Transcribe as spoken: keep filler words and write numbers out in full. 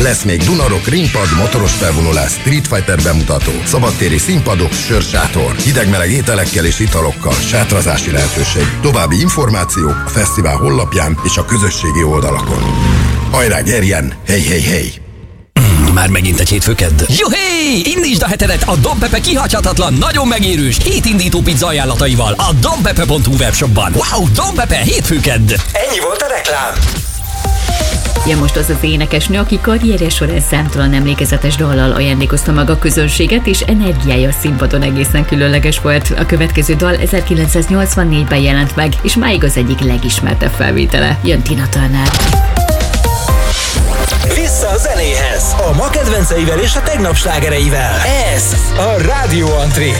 Lesz még Dunarok, ringpad, motoros felvonulás, Street Fighter bemutató, szabadtéri színpadok, sörsátor, hidegmeleg ételekkel és italokkal, sátrazási lehetőség. További információk a fesztivál honlapján és a közösségi oldalakon. Hajrá, gyerjen! Hey, hey, hey! Már megint egy hétfőkedd. Juhé! Indítsd a hetedet a Don Pepe kihagyhatatlan, nagyon megérős, hétindító pizza ajánlataival a donpepe pont hu webshopban. Wow, Don Pepe hétfőkedd! Ennyi volt a reklám. Ja, most az az énekesnő, aki karrierje során számtalan emlékezetes dallal ajándékozta maga a közönséget, és energiája a színpadon egészen különleges volt. A következő dal ezerkilencszáznyolcvannégyben jelent meg, és máig az egyik legismertebb felvétele. Jön Tina Turner. Vissza a zenéhez, a ma kedvenceivel és a tegnap slágereivel. Ez a Rádió Antré.